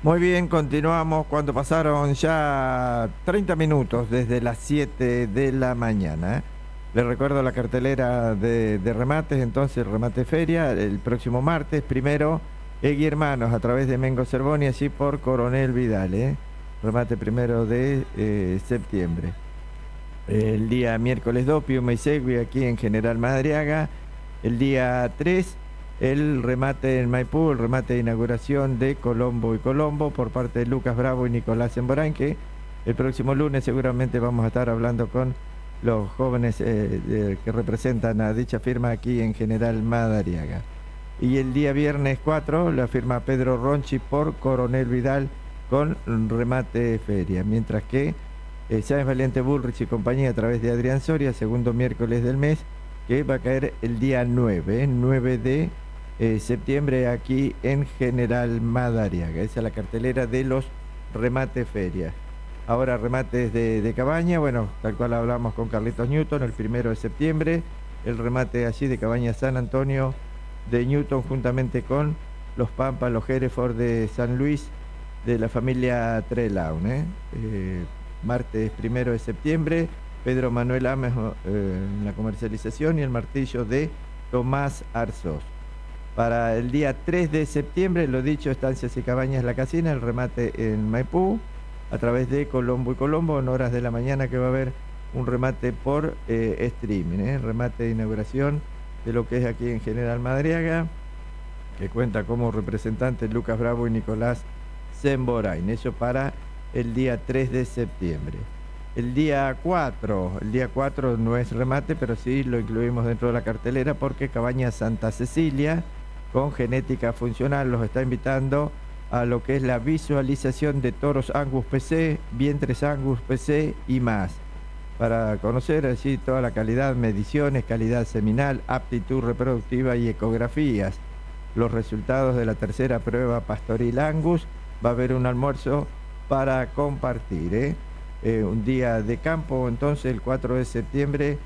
Muy bien, continuamos cuando pasaron ya 30 minutos desde las 7 de la mañana. Les recuerdo la cartelera de remates, entonces remate feria, el próximo martes, primero, Egui Hermanos, a través de Mengo Cervoni, así por Coronel Vidal, remate primero de septiembre. El día miércoles 2, Piuma y Segui, aquí en General Madariaga. El día 3, el remate en Maipú, el remate de inauguración de Colombo y Colombo por parte de Lucas Bravo y Nicolás Emborán, que el próximo lunes seguramente vamos a estar hablando con los jóvenes que representan a dicha firma aquí en General Madariaga. Y el día viernes 4, la firma Pedro Ronchi por Coronel Vidal con remate feria, mientras que Sáenz Valiente Bullrich y compañía a través de Adrián Soria, segundo miércoles del mes, que va a caer el día 9 de septiembre aquí en General Madariaga. Esa es la cartelera de los remates ferias. Ahora remates de Cabaña, bueno, tal cual hablamos con Carlitos Newton, el 1 de septiembre, el remate allí de Cabaña San Antonio de Newton juntamente con los Pampas, los Hereford de San Luis, de la familia Trelaun, martes 1 de septiembre, Pedro Manuel Ames en la comercialización y el martillo de Tomás Arzós. Para el día 3 de septiembre, lo dicho, Estancias y Cabañas La Casina, el remate en Maipú, a través de Colombo y Colombo, en horas de la mañana, que va a haber un remate por streaming, remate de inauguración de lo que es aquí en General Madariaga, que cuenta como representantes Lucas Bravo y Nicolás Semborain. Eso para el día 3 de septiembre. El día 4 no es remate, pero sí lo incluimos dentro de la cartelera porque Cabaña Santa Cecilia, con genética funcional, los está invitando a lo que es la visualización de toros Angus PC, vientres Angus PC y más, para conocer así toda la calidad, mediciones, calidad seminal, aptitud reproductiva y ecografías. Los resultados de la tercera prueba pastoril Angus. Va a haber un almuerzo para compartir, un día de campo, entonces el 4 de septiembre,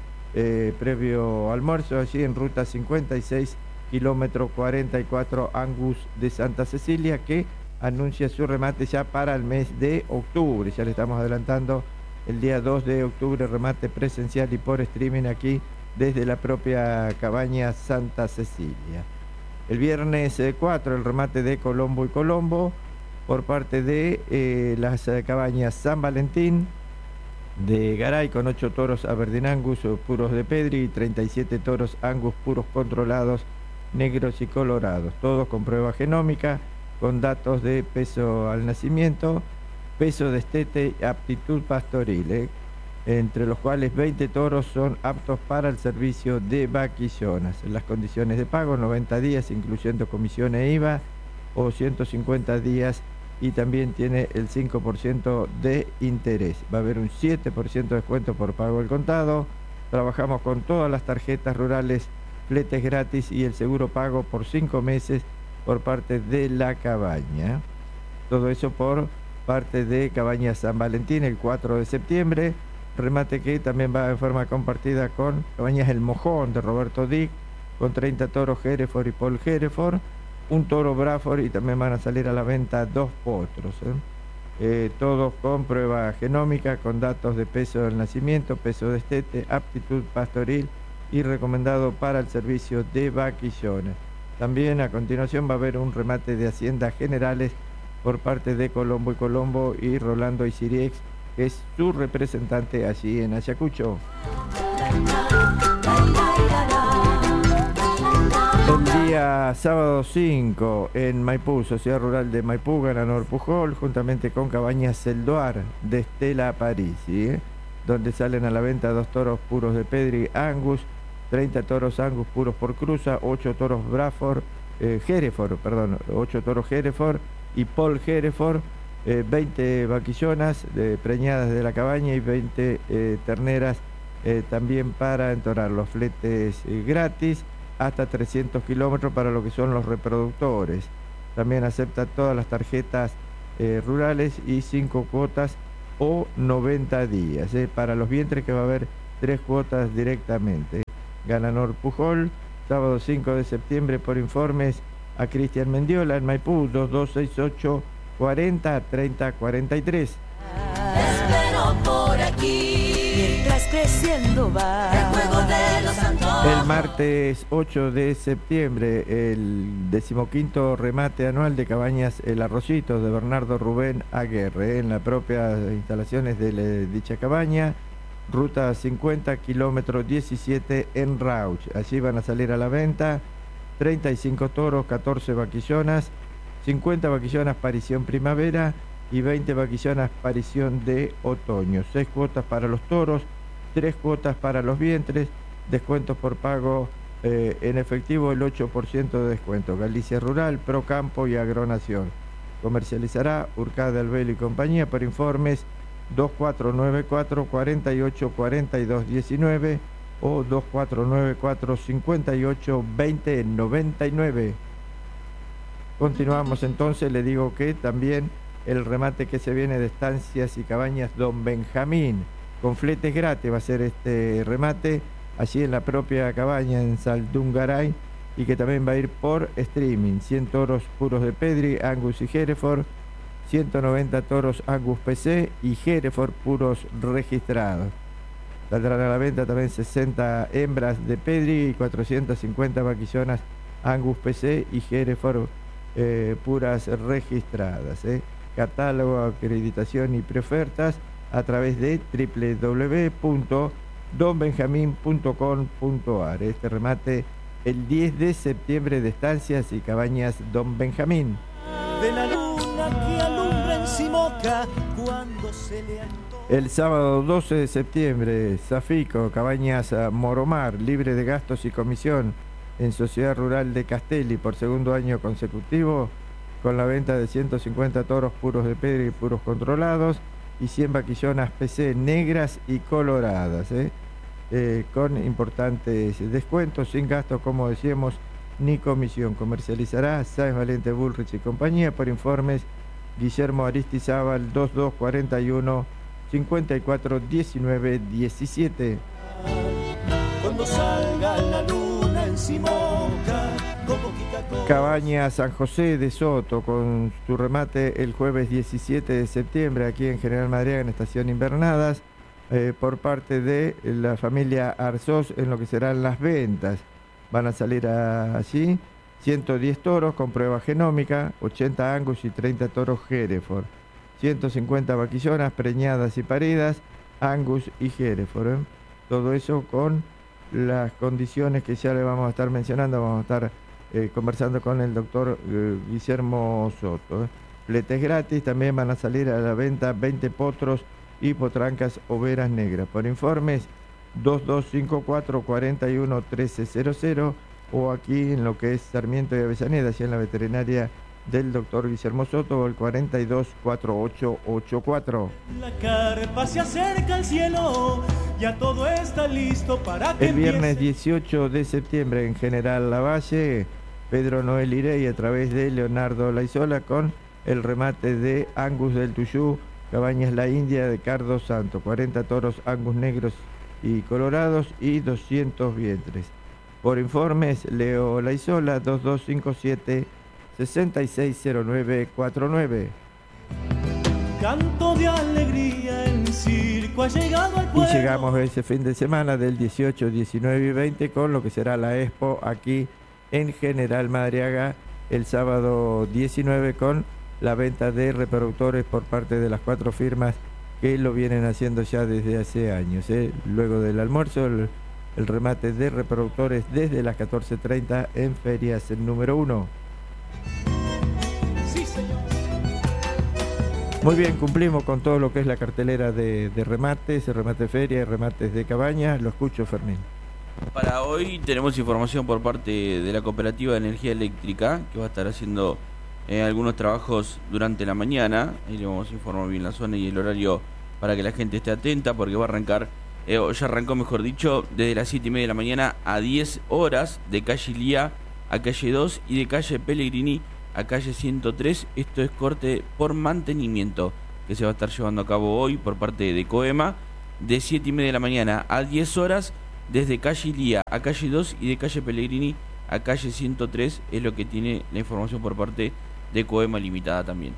previo almuerzo allí en ruta 56, kilómetro 44 Angus de Santa Cecilia, que anuncia su remate ya para el mes de octubre. Ya le estamos adelantando el día 2 de octubre, remate presencial y por streaming aquí desde la propia Cabaña Santa Cecilia. El viernes 4, el remate de Colombo y Colombo, por parte de las Cabañas San Valentín de Garay, con 8 toros Aberdeen Angus puros de Pedri y 37 toros Angus puros controlados, negros y colorados, todos con prueba genómica, con datos de peso al nacimiento, peso destete y aptitud pastoril, entre los cuales 20 toros son aptos para el servicio de vaquillonas. Las condiciones de pago, 90 días incluyendo comisión e IVA, o 150 días, y también tiene el 5% de interés. Va a haber un 7% de descuento por pago del contado. Trabajamos con todas las tarjetas rurales, fletes gratis y el seguro pago por 5 meses por parte de la Cabaña. Todo eso por parte de Cabaña San Valentín el 4 de septiembre. Remate que también va en forma compartida con Cabañas El Mojón de Roberto Dick, con 30 toros Hereford y Paul Hereford, un toro Braford, y también van a salir a la venta 2 potros, todos con prueba genómica, con datos de peso del nacimiento, peso destete, aptitud pastoril y recomendado para el servicio de vaquillones. También a continuación va a haber un remate de haciendas generales por parte de Colombo y Colombo y Rolando Isiriex, que es su representante allí en Ayacucho. El día sábado 5 en Maipú, Sociedad Rural de Maipú, ganador Pujol, juntamente con Cabañas Eldoar de Estela Parisi, donde salen a la venta 2 toros puros de Pedri Angus, 30 toros Angus puros por cruza, 8 toros Hereford, 8 toros Hereford y Paul Hereford, 20 vaquillonas preñadas de la cabaña y 20 terneras también para entonar. Los fletes gratis hasta 300 kilómetros para lo que son los reproductores. También acepta todas las tarjetas rurales y 5 cuotas o 90 días. Para los vientres, que va a haber 3 cuotas directamente. Ganador Pujol, sábado 5 de septiembre. Por informes a Cristian Mendiola en Maipú, 40 30 43. Espero por aquí, mientras creciendo va el juego de los antojos. El martes 8 de septiembre, el 15º remate anual de Cabañas El Arroyito de Bernardo Rubén Aguerre, en las propias instalaciones de dicha cabaña, ruta 50, kilómetro 17 en Rauch. Allí van a salir a la venta 35 toros, 14 vaquillonas, 50 vaquillonas parición primavera y 20 vaquillonas parición de otoño. 6 cuotas para los toros, 3 cuotas para los vientres, descuentos por pago en efectivo, el 8% de descuento. Galicia Rural, Procampo y Agronación. Comercializará Urcade Albelo y compañía. Por informes 2494 48 42 19 o 2494 58 20 99. Continuamos entonces. Le digo que también el remate que se viene de Estancias y Cabañas Don Benjamín, con fletes gratis va a ser este remate allí en la propia cabaña en Saldungaray, y que también va a ir por streaming. 100 toros puros de Pedri, Angus y Hereford, 190 toros Angus PC y Hereford puros registrados. Saldrán a la venta también 60 hembras de Pedri y 450 vaquillonas Angus PC y Hereford puras registradas. Catálogo, acreditación y preofertas a través de www.donbenjamin.com.ar. Este remate el 10 de septiembre de Estancias y Cabañas Don Benjamín. De la luna que alumbra en Simoca cuando se le antoja. El sábado 12 de septiembre, Safico, Cabañas Moromar, libre de gastos y comisión en Sociedad Rural de Castelli por segundo año consecutivo, con la venta de 150 toros puros de Pedri y puros controlados y 100 vaquillonas PC negras y coloradas, con importantes descuentos, sin gastos, como decíamos, ni comisión. Comercializará Sáenz Valente Bullrich y compañía. Por informes, Guillermo Aristizábal 2241 54 19 17. Cuando salga la luna en Simoca, Cabaña San José de Soto, con su remate el jueves 17 de septiembre aquí en General Madariaga, en Estación Invernadas, por parte de la familia Arzós, en lo que serán las ventas. Van a salir allí 110 toros con prueba genómica, 80 Angus y 30 toros Hereford, 150 vaquillonas preñadas y paridas, Angus y Hereford. Todo eso con las condiciones que ya le vamos a estar mencionando. Vamos a estar conversando con el doctor Guillermo Soto. Fletes gratis. También van a salir a la venta 20 potros y potrancas overas negras. Por informes 2254 41 1300 o aquí en lo que es Sarmiento y Avellaneda, allí en la veterinaria del doctor Guillermo Soto, el 424884. La carpa se acerca al cielo, ya todo está listo para que el viernes 18 de septiembre en General Lavalle, Pedro Noel Irey a través de Leonardo Laizola con el remate de Angus del Tuyú, Cabañas La India de Cardo Santo, 40 toros Angus negros y colorados y 200 vientres. Por informes, Leo Laizola 2257 660949. Canto de alegría en circo ha llegado al pueblo. Y llegamos a ese fin de semana del 18, 19 y 20 con lo que será la Expo aquí en General Madariaga el sábado 19, con la venta de reproductores por parte de las 4 firmas que lo vienen haciendo ya desde hace años. Luego del almuerzo, el remate de reproductores desde las 14:30 en Ferias número 1. Sí, señor. Muy bien, cumplimos con todo lo que es la cartelera de remates, remate de feria y remates de cabañas. Lo escucho, Fermín. Para hoy tenemos información por parte de la Cooperativa de Energía Eléctrica, que va a estar haciendo algunos trabajos durante la mañana. Ahí le vamos a informar bien la zona y el horario para que la gente esté atenta, porque va a arrancar, ya arrancó mejor dicho, desde las 7:30 de la mañana a 10 horas, de calle Lía a calle 2 y de calle Pellegrini a calle 103. Esto es corte por mantenimiento que se va a estar llevando a cabo hoy por parte de Coema, de 7:30 de la mañana a 10 horas, desde calle Lía a calle 2 y de calle Pellegrini a calle 103. Es lo que tiene la información por parte de Coema Limitada también.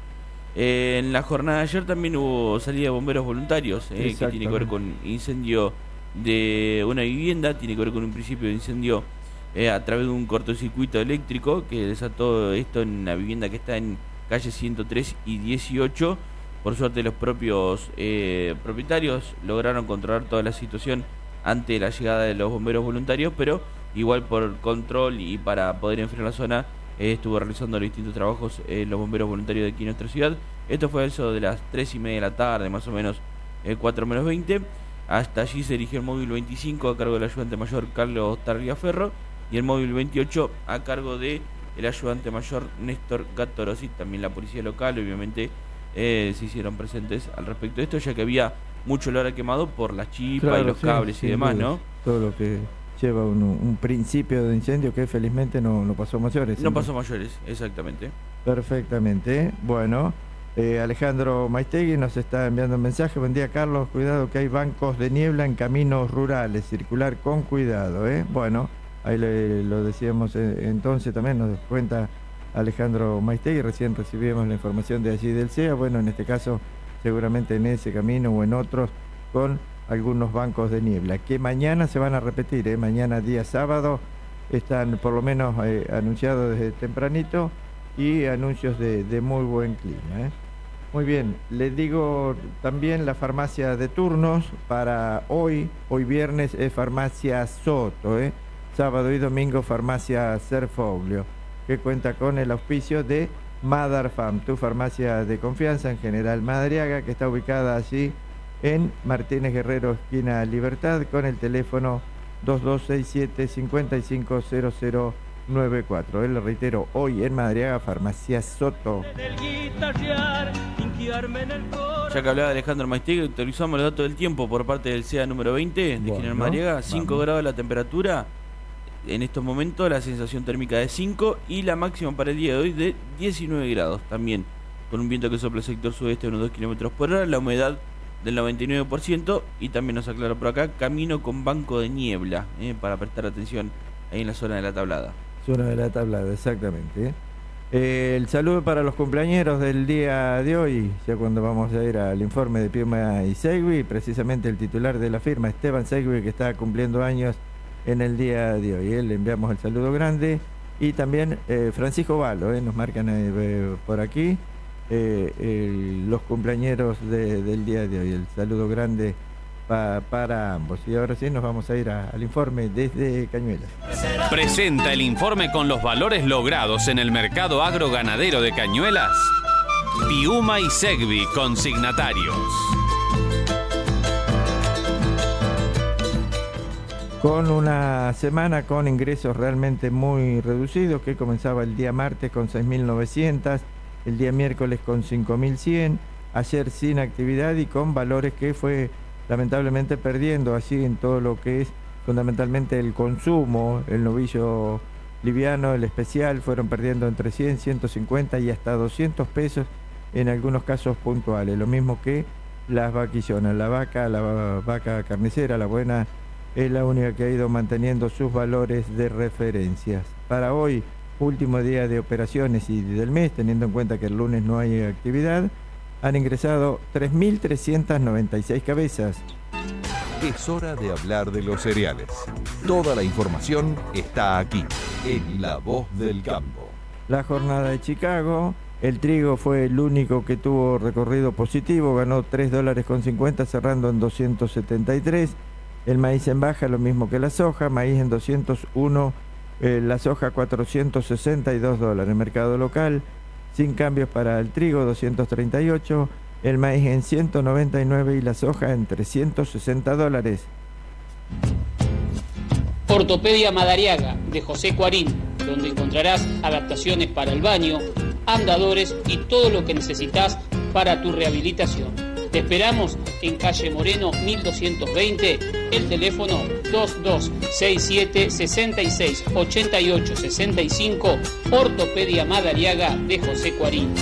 En la jornada de ayer también hubo salida de bomberos voluntarios, que tiene que ver con incendio de una vivienda, tiene que ver con un principio de incendio a través de un cortocircuito eléctrico que desató esto en la vivienda que está en calle 103 y 18. Por suerte los propios propietarios lograron controlar toda la situación ante la llegada de los bomberos voluntarios, pero igual por control y para poder enfriar la zona estuvo realizando los distintos trabajos los bomberos voluntarios de aquí en nuestra ciudad. Esto fue eso de las 3:30 de la tarde, más o menos 4 menos 20. Hasta allí se dirigió el móvil 25 a cargo del ayudante mayor Carlos Tarriaferro y el móvil 28 a cargo de el ayudante mayor Néstor Gatorosi. También la policía local, obviamente, se hicieron presentes al respecto de esto, ya que había mucho olor a quemado por las chipas y los cables y demás, ¿no? Todo lo que lleva un principio de incendio que felizmente no pasó mayores. No pasó mayores, exactamente. Perfectamente. Bueno, Alejandro Maistegui nos está enviando un mensaje. Buen día, Carlos. Cuidado que hay bancos de niebla en caminos rurales. Circular con cuidado, ¿eh? Bueno, ahí lo decíamos entonces también. Nos cuenta Alejandro Maistegui. Recién recibimos la información de allí del CEA. Bueno, en este caso, seguramente en ese camino o en otros, con algunos bancos de niebla, que mañana se van a repetir, mañana día sábado, están por lo menos anunciados desde tempranito y anuncios de muy buen clima. Muy bien, les digo también la farmacia de turnos para hoy viernes es Farmacia Soto, sábado y domingo Farmacia Serfoglio, que cuenta con el auspicio de Madarfam, tu farmacia de confianza en General Madariaga, que está ubicada allí en Martínez Guerrero, esquina Libertad, con el teléfono 2267-550094. Le reitero, hoy en Madariaga, Farmacia Soto. Ya que hablaba Alejandro Maistegui, actualizamos los datos del tiempo por parte del CEA número 20 de General Madariaga. 5 grados la temperatura en estos momentos, la sensación térmica de 5 y la máxima para el día de hoy de 19 grados también, con un viento que sopla el sector sudeste de unos 2 km por hora, la humedad del 99%, y también nos aclara por acá, camino con banco de niebla, para prestar atención ahí en la zona de la Tablada. Zona de la Tablada, exactamente. El saludo para los cumpleañeros del día de hoy, ya cuando vamos a ir al informe de Pirma y Segui, precisamente el titular de la firma, Esteban Segui, que está cumpliendo años en el día de hoy. Le enviamos el saludo grande, y también Francisco Valo, nos marcan por aquí. Los cumpleañeros del día de hoy, el saludo grande para ambos. Y ahora sí nos vamos a ir al informe desde Cañuelas. Presenta el informe con los valores logrados en el mercado agroganadero de Cañuelas Piuma y Segvi, consignatarios. Con una semana con ingresos realmente muy reducidos, que comenzaba el día martes con 6.900, el día miércoles con 5.100, ayer sin actividad y con valores que fue lamentablemente perdiendo así en todo lo que es fundamentalmente el consumo, el novillo liviano, el especial, fueron perdiendo entre 100, 150 y hasta 200 pesos en algunos casos puntuales, lo mismo que las vaquillonas. La vaca carnicera, la buena, es la única que ha ido manteniendo sus valores de referencias. Para hoy, último día de operaciones y del mes, teniendo en cuenta que el lunes no hay actividad, han ingresado 3.396 cabezas. Es hora de hablar de los cereales. Toda la información está aquí, en La Voz del Campo. La jornada de Chicago, el trigo fue el único que tuvo recorrido positivo, ganó $3.50 cerrando en 273. El maíz en baja, lo mismo que la soja, maíz en 201, la soja $462. El mercado local, sin cambios para el trigo, 238, el maíz en 199 y la soja en $360. Ortopedia Madariaga, de José Cuarín, donde encontrarás adaptaciones para el baño, andadores y todo lo que necesitas para tu rehabilitación. Te esperamos en calle Moreno 1220, el teléfono 2267-668865, Ortopedia Madariaga de José Cuarín.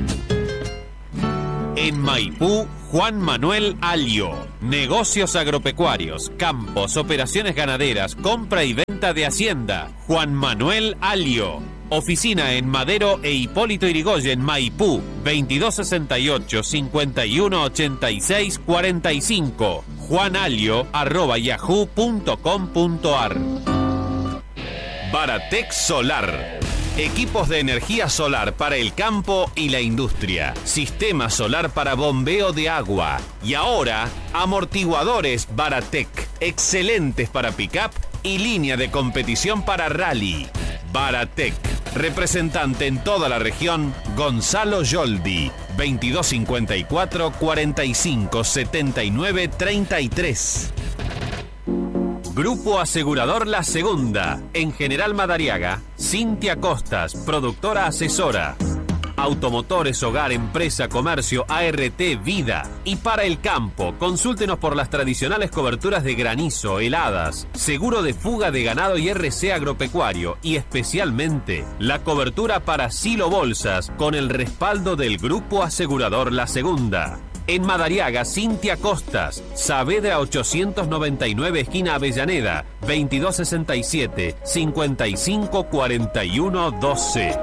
En Maipú, Juan Manuel Alio. Negocios agropecuarios, campos, operaciones ganaderas, compra y venta de hacienda. Juan Manuel Alio. Oficina en Madero e Hipólito Yrigoyen, Maipú, 2268-5186-45. juanalio@yahoo.com.ar. Baratec Solar. Equipos de energía solar para el campo y la industria. Sistema solar para bombeo de agua. Y ahora, amortiguadores Baratec. Excelentes para pick-up y línea de competición para rally. Baratec. Representante en toda la región, Gonzalo Yoldi. 2254 45 79 33. Grupo Asegurador La Segunda. En General Madariaga, Cintia Costas, productora asesora. Automotores, hogar, empresa, comercio, ART, vida. Y para el campo, consúltenos por las tradicionales coberturas de granizo, heladas, seguro de fuga de ganado y RC agropecuario. Y especialmente, la cobertura para silo bolsas con el respaldo del Grupo Asegurador La Segunda. En Madariaga, Cintia Costas, Saavedra 899, esquina Avellaneda, 2267-554112.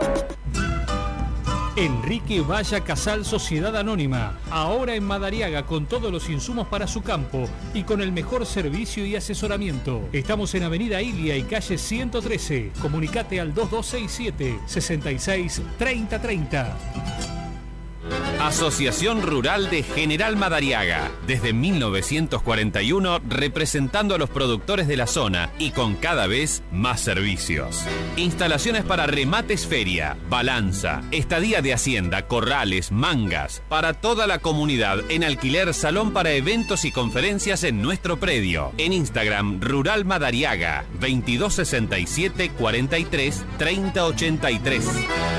Enrique Valla Casal Sociedad Anónima, ahora en Madariaga con todos los insumos para su campo y con el mejor servicio y asesoramiento. Estamos en Avenida Ilia y calle 113. Comunicate al 2267 66 30 30. Asociación Rural de General Madariaga, desde 1941 representando a los productores de la zona y con cada vez más servicios. Instalaciones para remates feria, balanza, estadía de hacienda, corrales, mangas, para toda la comunidad en alquiler, salón para eventos y conferencias en nuestro predio. En Instagram, Rural Madariaga, 2267 43 30 83.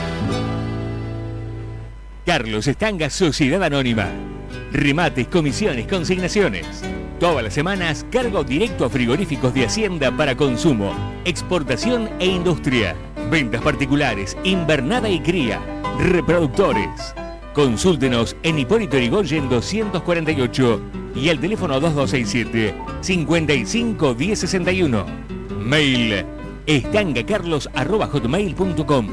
Carlos Estanga, Sociedad Anónima. Remates, comisiones, consignaciones. Todas las semanas, cargo directo a frigoríficos de Hacienda para consumo, exportación e industria. Ventas particulares, invernada y cría. Reproductores. Consúltenos en Hipólito Yrigoyen 248 y al teléfono 2267 55 1061. Mail estangacarlos@hotmail.com.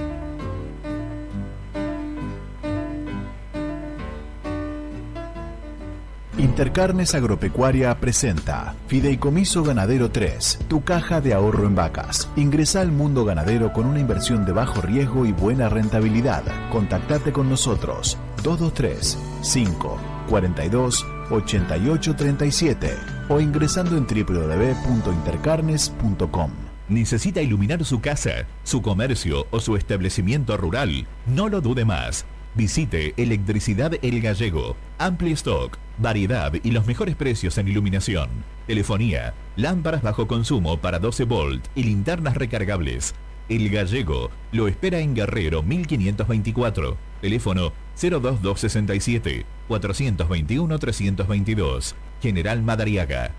Intercarnes Agropecuaria presenta Fideicomiso Ganadero 3, tu caja de ahorro en vacas. Ingresa al mundo ganadero con una inversión de bajo riesgo y buena rentabilidad. Contactate con nosotros 223 5 42 88 37 o ingresando en www.intercarnes.com. ¿Necesita iluminar su casa, su comercio o su establecimiento rural? No lo dude más. Visite Electricidad El Gallego. Amplio stock, variedad y los mejores precios en iluminación. Telefonía, lámparas bajo consumo para 12 volt y linternas recargables. El Gallego lo espera en Guerrero 1524. Teléfono 02267 421 322. General Madariaga.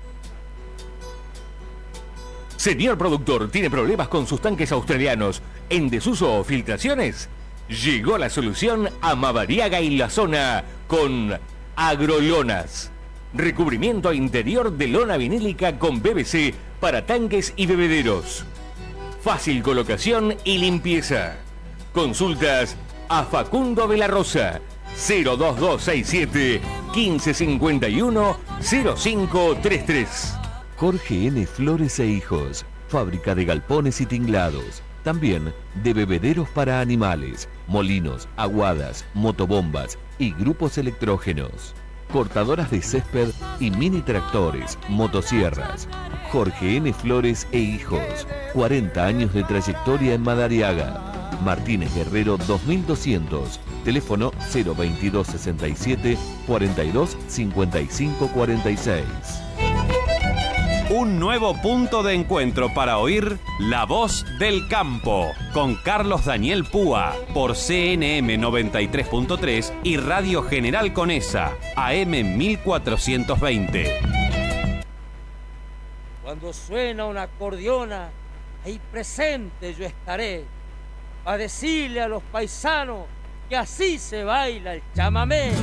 Señor productor, ¿tiene problemas con sus tanques australianos en desuso o filtraciones? Llegó la solución a Madariaga y la zona con Agrolonas. Recubrimiento interior de lona vinílica con PVC para tanques y bebederos. Fácil colocación y limpieza. Consultas a Facundo de la Rosa, 02267 1551 0533. Jorge N. Flores e Hijos, fábrica de galpones y tinglados. También de bebederos para animales, molinos, aguadas, motobombas y grupos electrógenos. Cortadoras de césped y mini tractores, motosierras. Jorge N. Flores e Hijos, 40 años de trayectoria en Madariaga. Martínez Guerrero 2200, teléfono 02267 42 55 46. Un nuevo punto de encuentro para oír La Voz del Campo con Carlos Daniel Púa por CNM 93.3 y Radio General Conesa AM 1420. Cuando suena una acordeona, ahí presente yo estaré a decirle a los paisanos que así se baila el chamamé.